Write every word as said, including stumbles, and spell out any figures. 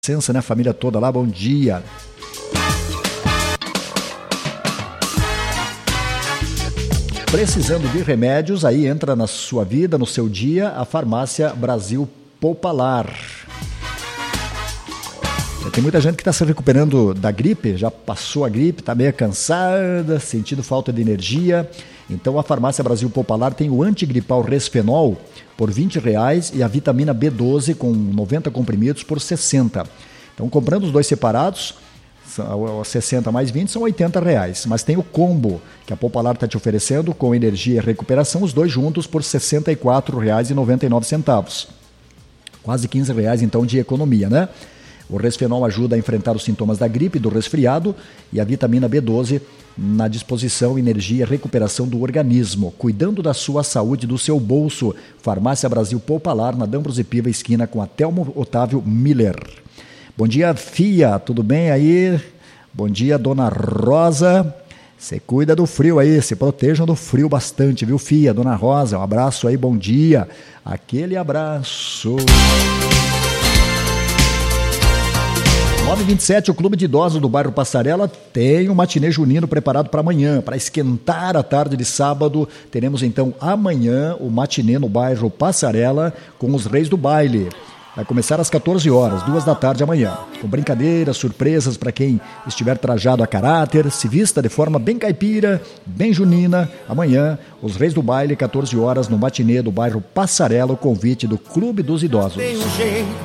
Licença, né? Família toda lá, bom dia. Precisando de remédios, aí entra na sua vida, no seu dia, a Farmácia Brasil Poupalar. Tem muita gente que está se recuperando da gripe, já passou a gripe, está meio cansada, sentindo falta de energia. Então a Farmácia Brasil Poupalar tem o antigripal Resfenol por vinte reais e a vitamina B doze com noventa comprimidos por sessenta. Então comprando os dois separados, sessenta mais vinte são oitenta reais. Mas tem o combo que a Poupalar está te oferecendo com energia e recuperação, os dois juntos por sessenta e quatro reais e noventa e nove centavos. Quase quinze reais então de economia, né? O Resfenol ajuda a enfrentar os sintomas da gripe e do resfriado e a vitamina B doze na disposição, energia e recuperação do organismo, cuidando da sua saúde e do seu bolso. Farmácia Brasil Poupalar, na D'Ambrosio Piva, esquina com a Telmo Otávio Miller. Bom dia, Fia, tudo bem aí? Bom dia, Dona Rosa. Você cuida do frio aí, se protejam do frio bastante, viu, Fia? Dona Rosa, um abraço aí, bom dia. Aquele abraço. nove e vinte e sete, o Clube de Idosos do bairro Passarela tem um matinê junino preparado para amanhã, para esquentar a tarde de sábado. Teremos então amanhã o matinê no bairro Passarela com os Reis do Baile. Vai começar às quatorze horas, duas da tarde amanhã, com brincadeiras, surpresas para quem estiver trajado a caráter, se vista de forma bem caipira, bem junina. Amanhã, os Reis do Baile, quatorze horas, no matinê do bairro Passarela, o convite do Clube dos Idosos.